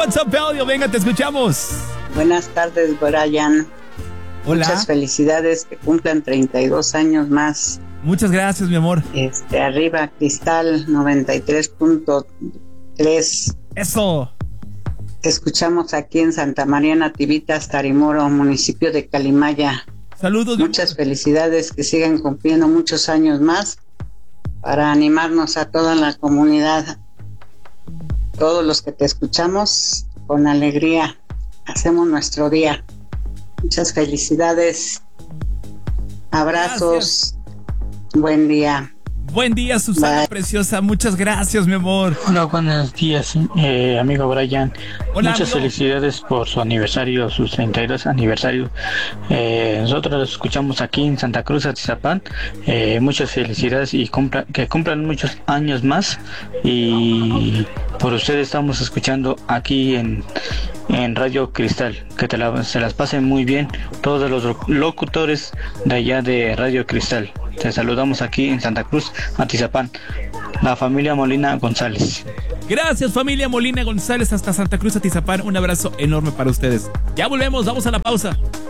What's up, Elio? Venga, te escuchamos. Buenas tardes, Brian. Hola. Muchas felicidades, que cumplan 32 años más. Muchas gracias, mi amor. Arriba, Cristal 93.3. Eso. Te escuchamos aquí en Santa María Nativitas, Tarimoro, municipio de Calimaya. Saludos. Muchas felicidades, que sigan cumpliendo muchos años más para animarnos a toda la comunidad. Todos los que te escuchamos, con alegría, hacemos nuestro día. Muchas felicidades. Abrazos. Gracias. Buen día. Buen día, Susana. Bye. Preciosa. Muchas gracias, mi amor. Hola, buenos días, amigo Brian. Hola, muchas amigo. Felicidades por su aniversario, sus 32 aniversario. Nosotros los escuchamos aquí en Santa Cruz, Atizapán. Muchas felicidades y que cumplan muchos años más. Y por ustedes estamos escuchando aquí en Radio Cristal. Que se las pasen muy bien todos los locutores de allá de Radio Cristal. Te saludamos aquí en Santa Cruz, Atizapán, la familia Molina González. Gracias, familia Molina González, hasta Santa Cruz, Atizapán. Un abrazo enorme para ustedes. Ya volvemos, vamos a la pausa.